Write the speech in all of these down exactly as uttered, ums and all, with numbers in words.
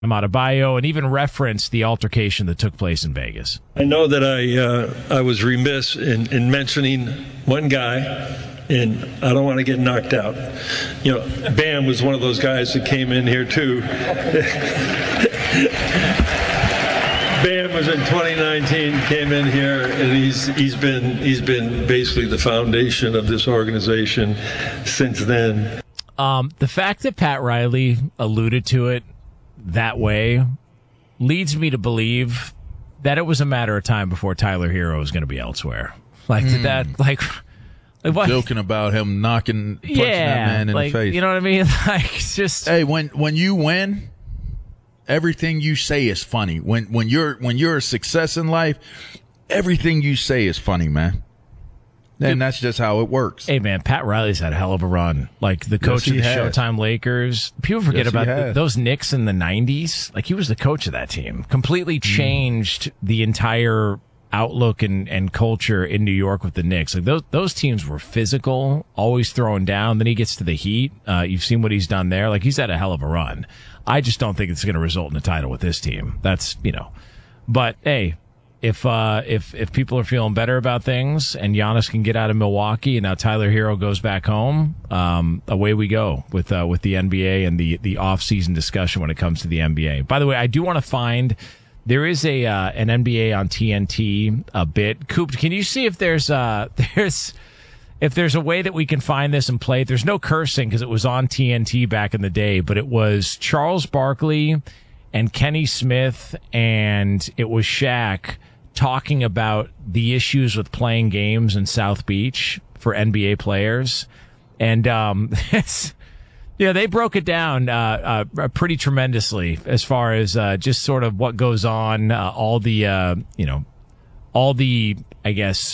Adebayo, and even referenced the altercation that took place in Vegas. I know that I uh, I was remiss in, in mentioning one guy, and I don't want to get knocked out. You know, Bam was one of those guys that came in here too. Bam was in twenty nineteen, came in here, and he's he's been he's been basically the foundation of this organization since then. Um, the fact that Pat Riley alluded to it that way leads me to believe that it was a matter of time before Tyler Hero was going to be elsewhere. Like, did that, like, like what? Joking about him knocking, punching yeah, that man in like, the face. You know what I mean? Like, it's just. Hey, when when you win, everything you say is funny. When when you're when you're a success in life, everything you say is funny, man. And that's just how it works. Hey, man, Pat Riley's had a hell of a run. Like, the coach Yes, of the has. Showtime Lakers. People forget Yes, he about has. th- those Knicks in the nineties. Like, he was the coach of that team. Completely changed the entire outlook and, and culture in New York with the Knicks. Like, those those teams were physical, always throwing down. Then he gets to the Heat. Uh, you've seen what he's done there. Like, he's had a hell of a run. I just don't think it's going to result in a title with this team. That's, you know. But, hey, If uh if if people are feeling better about things and Giannis can get out of Milwaukee and now Tyler Hero goes back home, um, away we go with uh, with the N B A and the the off season discussion when it comes to the N B A. By the way, I do want to find there is a uh, an N B A on T N T a bit. Coop, can you see if there's uh there's if there's a way that we can find this and play it? There's no cursing because it was on T N T back in the day, but it was Charles Barkley and Kenny Smith and it was Shaq talking about the issues with playing games in South Beach for N B A players. And, um, it's, yeah, they broke it down, uh, uh, pretty tremendously as far as, uh, just sort of what goes on, uh, all the, uh, you know, all the, I guess,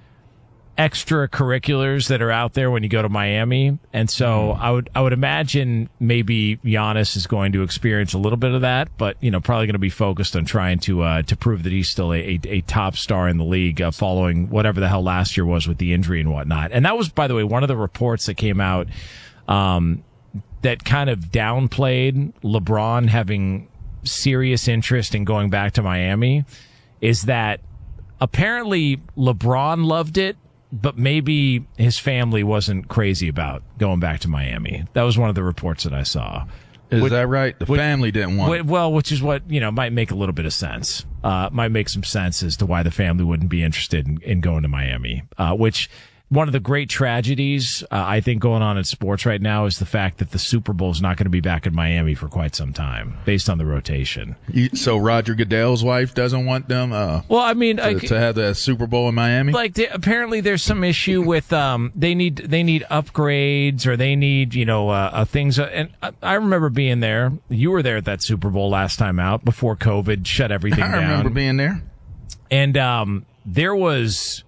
extracurriculars that are out there when you go to Miami. And so I would I would imagine maybe Giannis is going to experience a little bit of that, but, you know, probably going to be focused on trying to uh, to prove that he's still a, a, a top star in the league uh, following whatever the hell last year was with the injury and whatnot. And that was, by the way, one of the reports that came out um, that kind of downplayed LeBron having serious interest in going back to Miami is that apparently LeBron loved it, but maybe his family wasn't crazy about going back to Miami. That was one of the reports that I saw. Is Which- that right? The which- family didn't want Wh- it. Well, which is what, you know, might make a little bit of sense. Uh, might make some sense as to why the family wouldn't be interested in, in going to Miami. Uh, which, one of the great tragedies, uh, I think, going on in sports right now is the fact that the Super Bowl is not going to be back in Miami for quite some time, based on the rotation. You, so Roger Goodell's wife doesn't want them uh, Well, I mean, to, I, to have the Super Bowl in Miami? like they, apparently there's some issue with um they need they need upgrades or they need you know uh, uh things uh, and I, I remember being there. You were there at that Super Bowl last time out before COVID shut everything I down. remember being there. And um there was.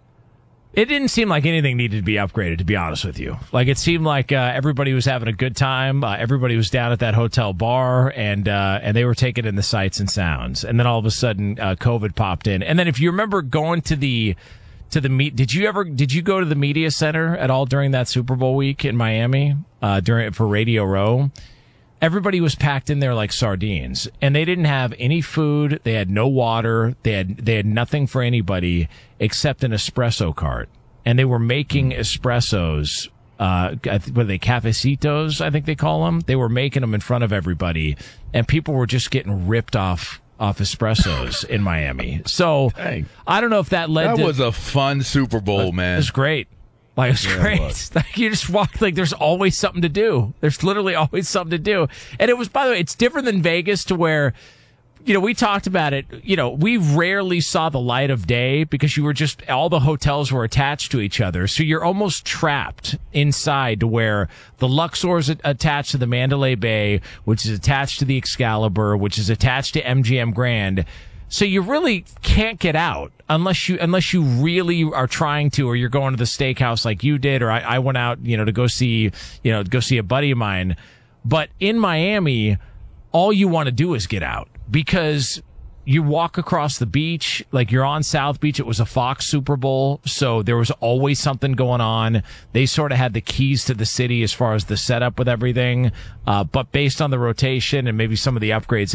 It didn't seem like anything needed to be upgraded, to be honest with you. Like, it seemed like uh, everybody was having a good time. Uh, everybody was down at that hotel bar, and uh, and they were taking in the sights and sounds. And then all of a sudden, uh, COVID popped in. And then, if you remember going to the to the meet, did you ever did you go to the media center at all during that Super Bowl week in Miami uh, during for Radio Row? Everybody was packed in there like sardines, and they didn't have any food. They had no water. They had they had nothing for anybody except an espresso cart, and they were making espressos. Uh, what are they, cafecitos? I think they call them. They were making them in front of everybody, and people were just getting ripped off off espressos in Miami. So Dang. I don't know if that led That to was a fun Super Bowl, man. it was great. Like, it was Yeah, great. it was. Like, you just walk, like, there's always something to do. There's literally always something to do. And it was, by the way, it's different than Vegas to where, you know, we talked about it, you know, we rarely saw the light of day because you were just, all the hotels were attached to each other. So you're almost trapped inside to where the Luxor's a- attached to the Mandalay Bay, which is attached to the Excalibur, which is attached to M G M Grand. So you really can't get out unless you unless you really are trying to, or you're going to the steakhouse like you did, or I, I went out, you know, to go see, you know, go see a buddy of mine. But in Miami, all you want to do is get out because you walk across the beach, like you're on South Beach. It was a Fox Super Bowl, so there was always something going on. They sort of had the keys to the city as far as the setup with everything. Uh, but based on the rotation and maybe some of the upgrades